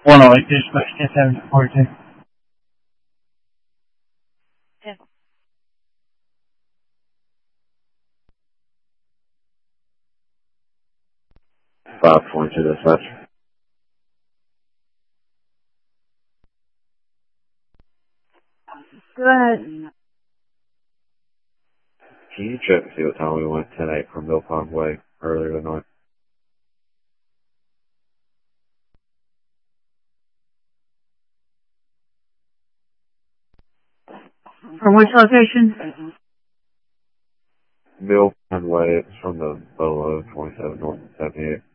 108 dispatch, 1042. Yeah. 542 dispatch. Go ahead. Can you check to see what time we went 10-8 from Mill Pond Way earlier tonight? From which location? Mill Pond Way, it's from the Bolo 27 North 78.